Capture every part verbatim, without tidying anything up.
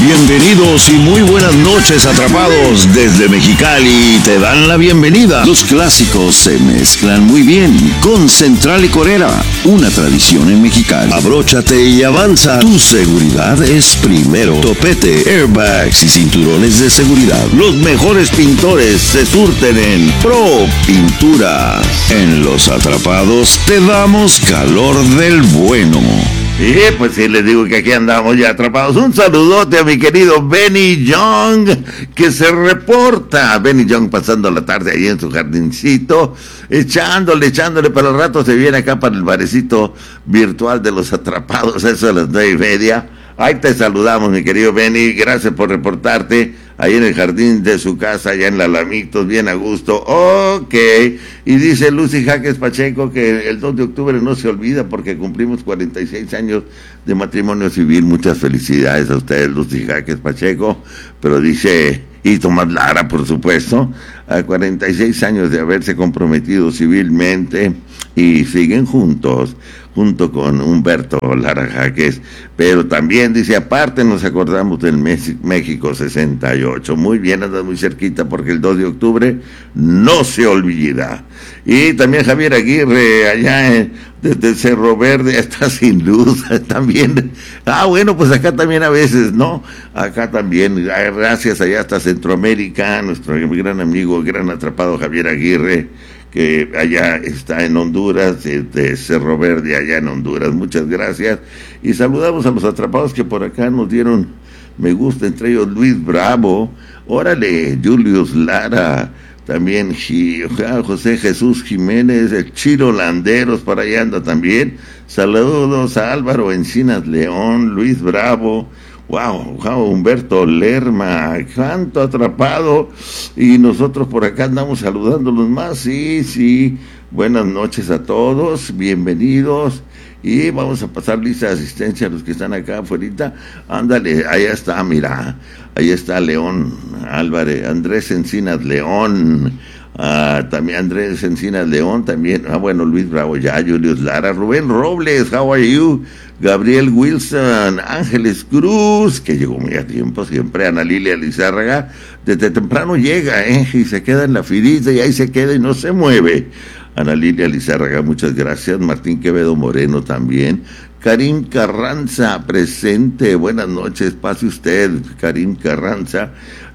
Bienvenidos y muy buenas noches, atrapados. Desde Mexicali te dan la bienvenida. Los clásicos se mezclan muy bien con Central Licorera, una tradición en Mexicali. Abróchate y avanza. Tu seguridad es primero. Topete, airbags y cinturones de seguridad. Los mejores pintores se surten en Pro Pinturas. En Los Atrapados te damos calor del bueno. Y pues sí, les digo que aquí andamos ya atrapados. Un saludote a mi querido Benny Young, que se reporta. Benny Young pasando la tarde ahí en su jardincito, echándole, echándole, para el rato se viene acá para el barecito virtual de Los Atrapados, eso a las nueve y media. Ahí te saludamos, mi querido Benny, gracias por reportarte ahí en el jardín de su casa, allá en la Lamitos, bien a gusto. Ok, y dice Lucy Jaques Pacheco que el dos de octubre no se olvida porque cumplimos cuarenta y seis años de matrimonio civil. Muchas felicidades a ustedes, Lucy Jaques Pacheco, pero dice, y Tomás Lara, por supuesto, a cuarenta y seis años de haberse comprometido civilmente y siguen juntos, junto con Humberto Lara Jaques, pero también dice, aparte nos acordamos del México sesenta y ocho, muy bien, andas muy cerquita porque el dos de octubre no se olvida. Y también Javier Aguirre, allá en, desde Cerro Verde, está sin luz, también, ah bueno, pues acá también a veces, ¿no? Acá también, gracias allá hasta Centroamérica, nuestro gran amigo, gran atrapado Javier Aguirre, que allá está en Honduras, de, de Cerro Verde, allá en Honduras. Muchas gracias. Y saludamos a los atrapados que por acá nos dieron me gusta, entre ellos Luis Bravo, órale, Julius Lara, también José Jesús Jiménez, el Chiro Landeros, por allá anda también. Saludos a Álvaro Encinas León, Luis Bravo, wow, wow, Humberto Lerma, canto atrapado, y nosotros por acá andamos saludándolos más. Sí, sí, buenas noches a todos, bienvenidos, y vamos a pasar lista de asistencia a los que están acá afuera. Ándale, allá está, mira, ahí está León Álvarez, Andrés Encinas León, ah, también Andrés Encinas León, también, ah bueno, Luis Bravo ya, Julius Lara, Rubén Robles, how are you? Gabriel Wilson, Ángeles Cruz, que llegó muy a tiempo siempre, Ana Lilia Lizárraga, desde temprano llega, eh, y se queda en la filita y ahí se queda y no se mueve. Ana Lilia Lizárraga, muchas gracias. Martín Quevedo Moreno también. Karim Carranza, presente, buenas noches, pase usted, Karim Carranza.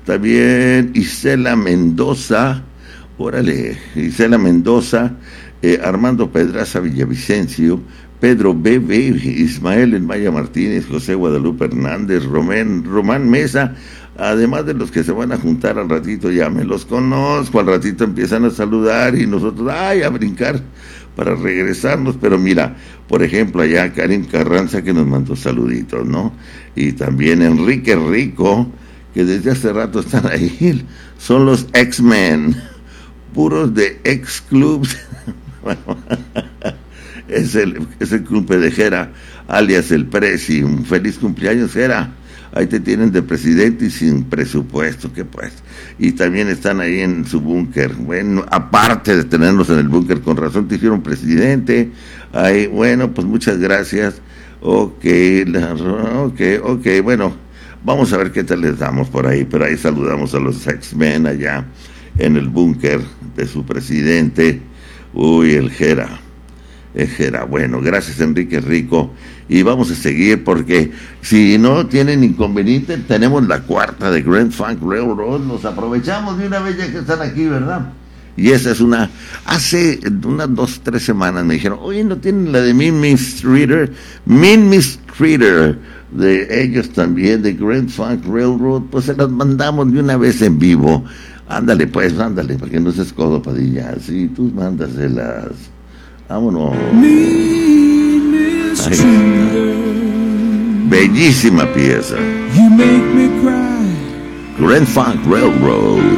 También Isela Mendoza, órale, Isela Mendoza, eh, Armando Pedraza Villavicencio, Pedro Bebe, Ismael El Maya Martínez, José Guadalupe Hernández, Román, Román Mesa, además de los que se van a juntar al ratito, ya me los conozco, al ratito empiezan a saludar y nosotros, ay, a brincar para regresarnos, pero mira, por ejemplo, allá Karim Carranza que nos mandó saluditos, ¿no? Y también Enrique Rico, que desde hace rato están ahí, son los X-Men, puros de ex-clubs, bueno, es el, es el cumple de Jera, alias el Prezi, un feliz cumpleaños, Jera. Ahí te tienen de presidente y sin presupuesto, que pues. Y también están ahí en su búnker. Bueno, aparte de tenernos en el búnker, con razón te hicieron presidente. Ahí, bueno, pues muchas gracias. Ok, la, ok, ok, bueno, vamos a ver qué tal les damos por ahí. Pero ahí saludamos a los X-Men allá en el búnker de su presidente. Uy, el Jera. El Jera, bueno, gracias Enrique Rico. Y vamos a seguir porque si no tienen inconveniente, tenemos la cuarta de Grand Funk Railroad. Nos aprovechamos de una vez ya que están aquí, ¿verdad? Y esa es una, hace unas dos, tres semanas me dijeron, oye, ¿no tienen la de Mean Mistreater? Mean Mistreater, de ellos también, de Grand Funk Railroad, pues se las mandamos de una vez en vivo. Ándale pues, ándale, para que no seas codo, Padilla, sí, tú mándaselas. Vámonos. Ay, bellísima pieza. Grand Funk Railroad.